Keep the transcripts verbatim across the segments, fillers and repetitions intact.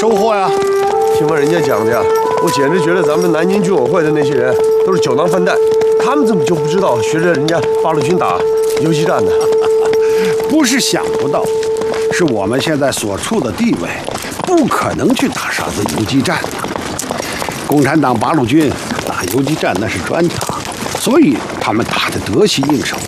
收获呀。 听闻人家讲的呀，我简直觉得咱们南京军委会的那些人都是酒囊饭袋，他们怎么就不知道学着人家八路军打游击战呢？ 不是想不到，是我们现在所处的地位，不可能去打啥子游击战的。共产党八路军打游击战那是专长，所以他们打得得心应手。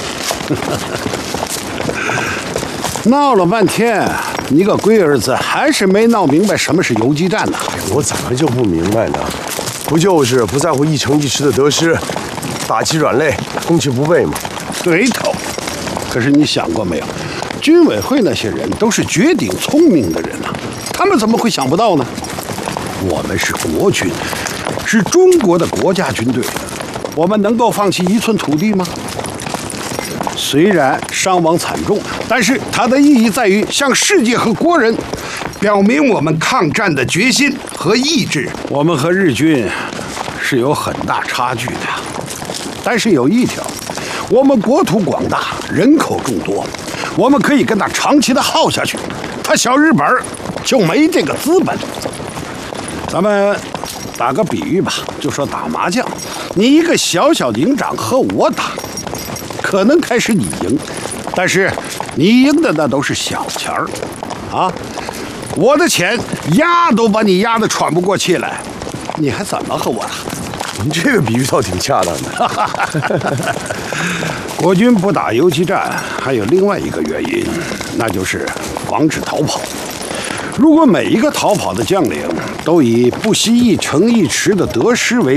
闹了半天，你个龟儿子还是没闹明白什么是游击战呢？ 我怎么就不明白呢？不就是不在乎一城一池的得失，打起软肋，攻其不备吗？ 对头。可是你想过没有，军委会那些人都是绝顶聪明的人呐、啊，他们怎么会想不到呢？我们是国军，是中国的国家军队，我们能够放弃一寸土地吗？虽然伤亡惨重，但是它的意义在于向世界和国人表明我们抗战的决心和意志。我们和日军是有很大差距的，但是有一条，我们国土广大，人口众多，我们可以跟他长期的耗下去。他小日本就没这个资本。咱们打个比喻吧，就说打麻将，你一个小小营长和我打，可能开始你赢，但是你赢的那都是小钱儿，啊，我的钱压都把你压得喘不过气来，你还怎么和我打？ 您这个比喻倒挺恰当的。 国军不打游击战，还有另外一个原因，那就是防止逃跑。如果每一个逃跑的将领都以不惜一城一池的得失为